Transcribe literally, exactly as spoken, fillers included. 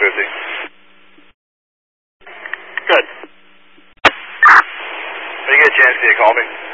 fifty. Good. When you get a chance, can you call me?